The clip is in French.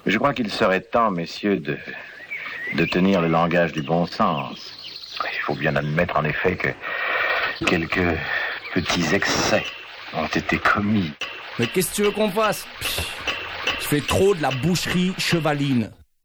Je crois qu'il serait temps, messieurs, de tenir le langage du bon sens. Il faut bien admettre, en effet, que quelques petits excès ont été commis. Mais qu'est-ce que tu veux qu'on fasse? Je fais trop de la boucherie chevaline.